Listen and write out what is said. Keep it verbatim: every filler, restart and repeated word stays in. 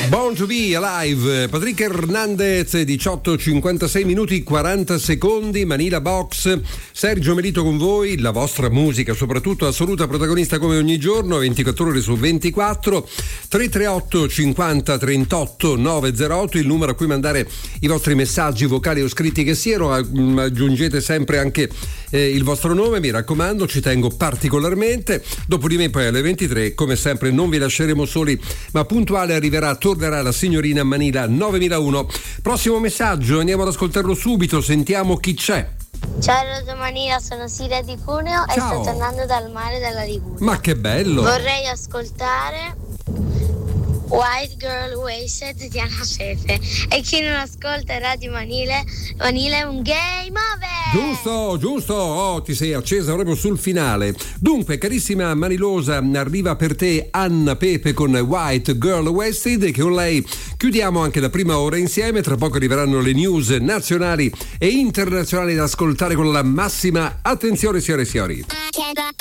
Born to be alive, Patrick Hernandez, diciotto e cinquantasei minuti quaranta secondi, Manila Box, Sergio Melito con voi, la vostra musica soprattutto assoluta protagonista come ogni giorno, ventiquattro ore su ventiquattro. Tre tre otto cinquanta trentotto novecentootto, il numero a cui mandare i vostri messaggi vocali o scritti che siano. Aggiungete sempre anche eh, il vostro nome, mi raccomando, ci tengo particolarmente. Dopo di me poi alle ventitré, come sempre, non vi lasceremo soli, ma puntuale arriverà, tornerà la signorina Manila novemilauno. Prossimo messaggio, andiamo ad ascoltarlo subito, sentiamo chi c'è. Ciao Radio Manila, sono Siria di Cuneo. Ciao. E sto tornando dal mare della Liguria. Ma che bello! Vorrei ascoltare White Girl Wasted di Anna Fefe. E chi non ascolta Radio Manile, Manile è un game over. Giusto, giusto, oh, ti sei accesa proprio sul finale. Dunque, carissima Manilosa, arriva per te Anna Pepe con White Girl Wasted, e con lei chiudiamo anche la prima ora insieme. Tra poco arriveranno le news nazionali e internazionali da ascoltare con la massima attenzione, signore e signori.